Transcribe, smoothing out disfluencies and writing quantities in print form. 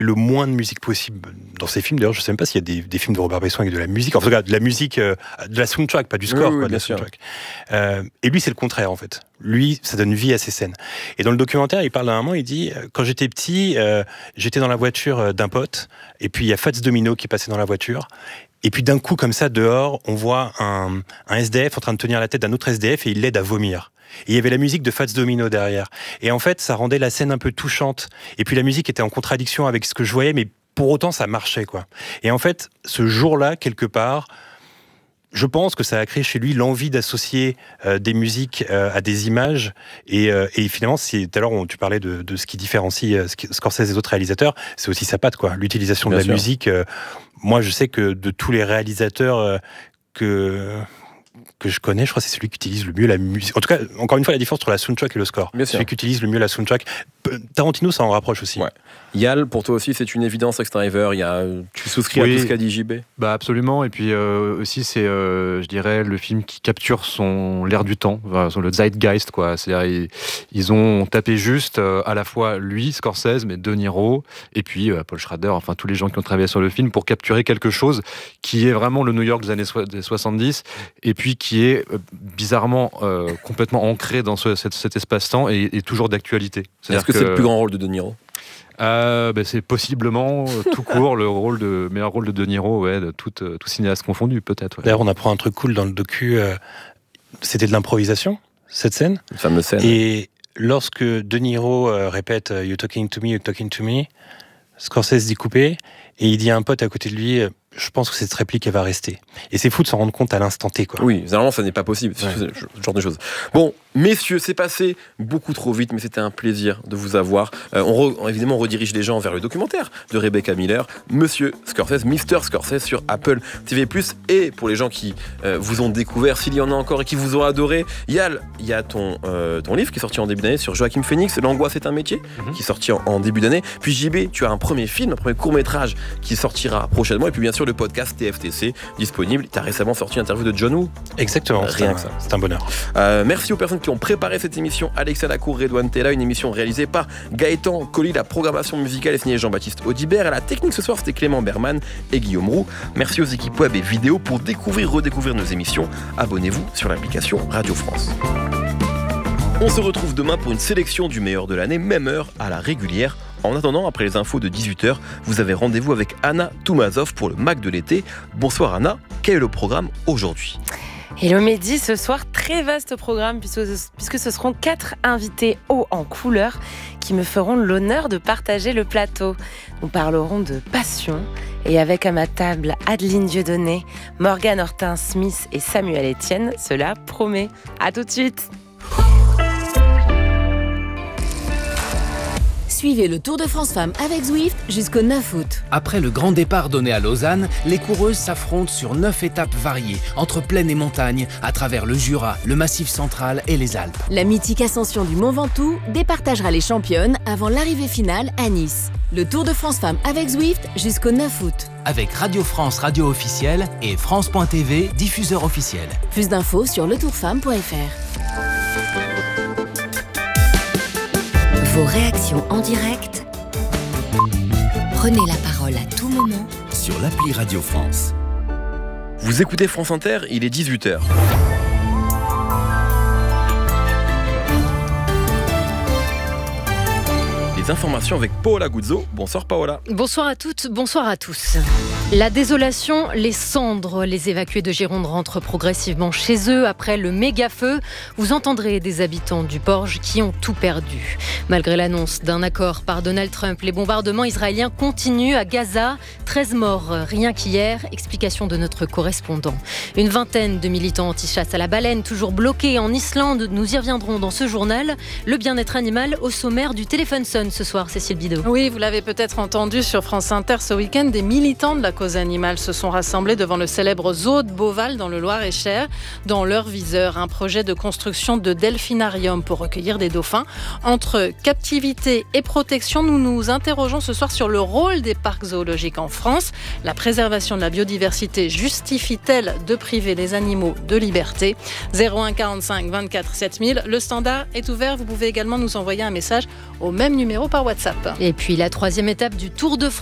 le moins de musique possible dans ses films. D'ailleurs, je ne sais même pas s'il y a des films de Robert Bresson avec de la musique. En tout cas, de la musique, de la soundtrack, pas du score, oui, de la soundtrack. Et lui, c'est le contraire, en fait. Lui, ça donne vie à ses scènes. Et dans le documentaire, il parle d'un moment, il dit « Quand j'étais petit, j'étais dans la voiture d'un pote, et puis il y a Fats Domino qui passait dans la voiture. Et puis d'un coup, comme ça, dehors, on voit un SDF en train de tenir la tête d'un autre SDF et il l'aide à vomir. Et il y avait la musique de Fats Domino derrière. Et en fait, ça rendait la scène un peu touchante. Et puis la musique était en contradiction avec ce que je voyais, mais pour autant, ça marchait, quoi. Et en fait, ce jour-là, quelque part, je pense que ça a créé chez lui l'envie d'associer des musiques à des images. Et finalement, tout à l'heure, tu parlais de ce qui différencie Scorsese des autres réalisateurs, c'est aussi sa patte, quoi. L'utilisation de la musique. Moi, je sais que de tous les réalisateurs que je connais, je crois que c'est celui qui utilise le mieux la musique. En tout cas, encore une fois, la différence entre la soundtrack et le score. Celui qui utilise le mieux la soundtrack. Tarantino, ça en rapproche aussi. Ouais. Yal, pour toi aussi, c'est une évidence, Ex-Driver. Tu souscris à tout ce qu'a dit JB. Bah absolument. Et puis aussi, c'est, je dirais, le film qui capture l'air du temps, le zeitgeist, quoi. C'est-à-dire, ils ont tapé juste à la fois lui, Scorsese, mais De Niro, et puis Paul Schrader, enfin tous les gens qui ont travaillé sur le film pour capturer quelque chose qui est vraiment le New York des années 70, et puis qui est bizarrement complètement ancré dans cet espace-temps et toujours d'actualité. Est-ce que c'est le plus grand rôle de De Niro ? C'est possiblement tout court le meilleur rôle de De Niro, de tout cinéaste confondu, peut-être. Ouais. D'ailleurs, on apprend un truc cool dans le docu. C'était de l'improvisation, cette scène. Une fameuse scène. Et lorsque De Niro répète « You're talking to me », Scorsese dit couper, et il dit à un pote à côté de lui je pense que cette réplique, elle va rester. Et c'est fou de s'en rendre compte à l'instant T, quoi. Oui, généralement, ça n'est pas possible, ce genre de choses. Bon, messieurs, c'est passé beaucoup trop vite, mais c'était un plaisir de vous avoir. Évidemment, on redirige les gens vers le documentaire de Rebecca Miller, Monsieur Scorsese, Mr. Scorsese sur Apple TV+. Et pour les gens qui vous ont découvert, s'il y en a encore et qui vous ont adoré, Yal, il y a ton livre qui est sorti en début d'année sur Joaquin Phoenix, L'angoisse est un métier, qui est sorti en début d'année. Puis JB, tu as un premier film, un premier court-métrage qui sortira prochainement. Et puis bien sûr, le podcast TFTC disponible. Tu as récemment sorti une interview de John Woo. Exactement, rien que ça. C'est un bonheur. Merci aux personnes qui ont préparé cette émission. Alexia Lacour, Redouane Tella, une émission réalisée par Gaëtan Colli. La programmation musicale est signée Jean-Baptiste Audibert. À la technique ce soir, c'était Clément Berman et Guillaume Roux. Merci aux équipes web et vidéo. Pour redécouvrir nos émissions, abonnez-vous sur l'application Radio France. On se retrouve demain pour une sélection du meilleur de l'année, même heure à la régulière. En attendant, après les infos de 18h, vous avez rendez-vous avec Anna Toumazov pour le Mac de l'été. Bonsoir Anna, quel est le programme aujourd'hui ? Hello Mehdi, ce soir, très vaste programme puisque ce seront 4 invités hauts en couleur qui me feront l'honneur de partager le plateau. Nous parlerons de passion et avec à ma table Adeline Dieudonné, Morgane Hortin-Smith et Samuel Etienne, cela promet. À tout de suite. Suivez le Tour de France Femmes avec Zwift jusqu'au 9 août. Après le grand départ donné à Lausanne, les coureuses s'affrontent sur 9 étapes variées, entre plaine et montagne, à travers le Jura, le Massif central et les Alpes. La mythique ascension du Mont Ventoux départagera les championnes avant l'arrivée finale à Nice. Le Tour de France Femmes avec Zwift jusqu'au 9 août. Avec Radio France, radio officielle, et France.tv, diffuseur officiel. Plus d'infos sur letourfemme.fr. Vos réactions en direct. Prenez la parole à tout moment sur l'appli Radio France. Vous écoutez France Inter, il est 18h. Les informations avec Paola Guzzo. Bonsoir Paola. Bonsoir à toutes, bonsoir à tous. La désolation, les cendres, les évacués de Gironde rentrent progressivement chez eux après le méga-feu. Vous entendrez des habitants du Porge qui ont tout perdu. Malgré l'annonce d'un accord par Donald Trump, les bombardements israéliens continuent à Gaza. 13 morts rien qu'hier. Explication de notre correspondant. Une vingtaine de militants anti-chasse à la baleine toujours bloqués en Islande. Nous y reviendrons dans ce journal. Le bien-être animal au sommaire du Téléphone Sun ce soir, Cécile Bidot. Oui, vous l'avez peut-être entendu sur France Inter ce week-end, des militants de la cause animale se sont rassemblés devant le célèbre zoo de Beauval dans le Loir-et-Cher. Dans leur viseur, un projet de construction de delphinarium pour recueillir des dauphins. Entre captivité et protection, nous nous interrogeons ce soir sur le rôle des parcs zoologiques en France. La préservation de la biodiversité justifie-t-elle de priver les animaux de liberté ? 01 45 24 7000. Le standard est ouvert. Vous pouvez également nous envoyer un message au même numéro numéro par WhatsApp. Et puis la troisième étape du Tour de France.